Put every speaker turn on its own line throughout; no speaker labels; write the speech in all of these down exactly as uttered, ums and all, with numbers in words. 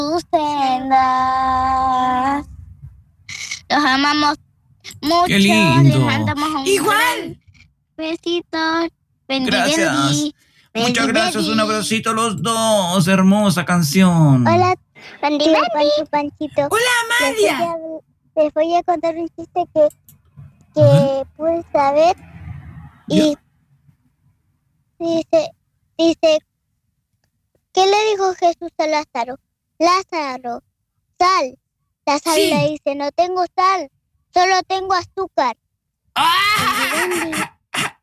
tus sendas. Los amamos mucho.
Qué lindo.
Les mandamos un
Igual.
Besitos. Bendi,
Gracias.
bendi.
Muchas
Bendi,
gracias,
bendi.
un abracito a los dos. Hermosa canción.
Hola, Bendi, bendi. Pancho, Panchito.
Hola,
Les voy,
Amalia.
a, les voy a contar un chiste que, que pude saber. Y dice, dice, ¿qué le dijo Jesús a Lázaro? Lázaro, sal. Lázaro
Sí.
le dice, no tengo sal, solo tengo azúcar.
¡Ah!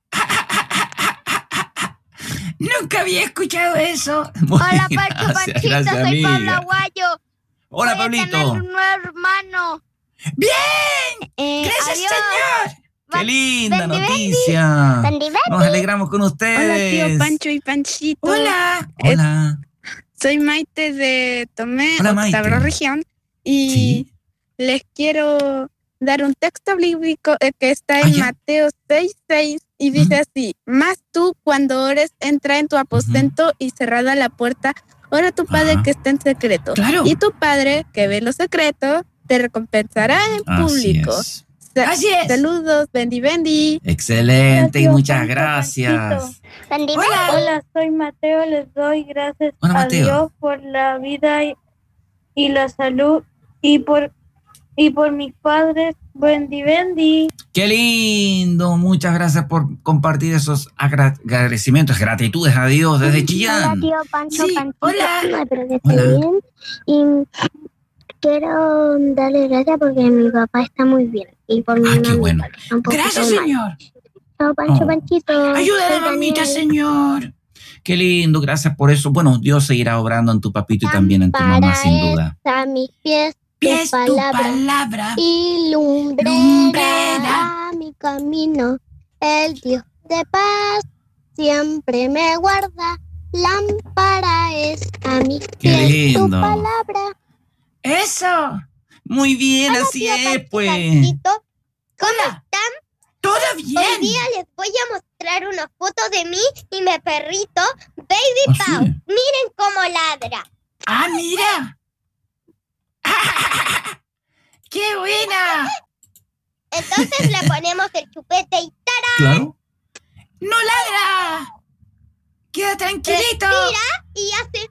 Nunca había escuchado eso.
Muy
Hola, Pancho,
gracias,
Panchito,
gracias,
soy
amiga.
Pablo Aguayo.
Hola,
Voy a tener
Pablito.
un nuevo hermano.
¡Bien!
Eh,
¡Gracias,
adiós.
señor!
Qué linda
Bendi, bendi.
noticia.
Bendi, bendi.
Nos alegramos con
Hola,
ustedes.
tío Pancho y Panchito.
Hola.
Hola.
Soy Maite de Tomé,
Hola, Maite.
octava región. Y
Sí.
les quiero dar un texto bíblico eh, que está
Ah,
en
ya.
Mateo seis seis y dice así: Mas tú, cuando ores, entra en tu aposento y cerrada la puerta, ora a tu Padre
Ajá.
que está en secreto.
Claro.
Y tu Padre, que ve lo secreto, te recompensará en
Así
público.
es.
Sa-
Así es.
Saludos, bendi bendi.
Excelente y
Hola, tío
muchas
Pancho,
gracias.
Bendi,
Hola.
Hola, soy Mateo. Les doy gracias
Hola,
a
Mateo.
Dios por la vida y, y la salud y por y por mis padres. Bendi, bendi.
Qué lindo. Muchas gracias por compartir esos agra- agradecimientos, gratitudes a Dios desde
Hola,
Chillán.
tío Pancho,
Sí,
Panchito.
hola.
Espero que
Hola.
esté bien. Y quiero darle gracias porque mi papá está muy bien. Y por mi
Ah, qué
mamá
bueno.
que está un poquito
Gracias,
mal.
señor.
Chao, Pancho,
Oh.
Panchito.
Ayuda a
Soy
la mamita,
Daniel.
señor.
Qué lindo, gracias por eso. Bueno, Dios seguirá obrando en tu papito y también en tu mamá,
Lámpara
sin duda.
es a mis pies,
Pies
tu
tu
palabra.
palabra.
Y lumbrera,
Lumbrera.
a mi camino. El Dios de paz siempre me guarda. Lámpara es a mis
Qué
pies, tu
lindo.
palabra.
Eso.
Muy bien,
Hola,
así
tío
es,
Pancho,
pues.
Panchito. ¿Cómo
Hola.
están?
¿Todo
Hoy
bien?
día les voy a mostrar una foto de mí y mi perrito, Baby
¿Ah, sí?
Pau. Miren cómo ladra.
Ah, mira. ¡Qué buena!
Entonces le ponemos el chupete y ¡tarán!
Claro.
¡No ladra! ¡Queda tranquilito!
Respira y hace...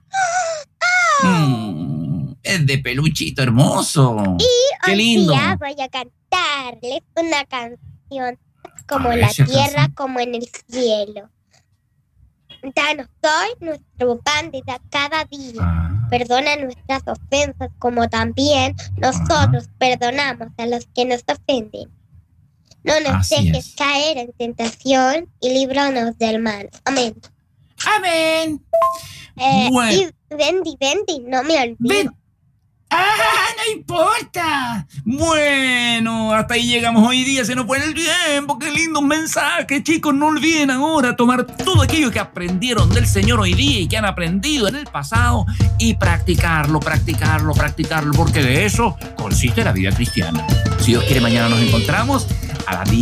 Mm, es de peluchito hermoso. Qué
Hoy
lindo.
día voy a cantarles una canción como
A ver
la
si alcanza.
tierra, como en el cielo. Danos hoy nuestro pan de da- cada día.
Ah,
Perdona nuestras ofensas como también nosotros perdonamos a los que nos ofenden. No nos
Así
dejes
es.
caer en tentación y líbranos del mal. Amén.
¡Amén!
Eh,
Bueno.
Y Bendy, Bendy, no me olvido.
Ven. ¡Ah, no importa!
Bueno, hasta ahí llegamos hoy día. Se nos fue el tiempo. Qué lindo mensaje, chicos. No olviden ahora tomar todo aquello que aprendieron del Señor hoy día y que han aprendido en el pasado y practicarlo, practicarlo, practicarlo, porque de eso consiste la vida cristiana. Si Dios quiere, mañana nos encontramos a las diez.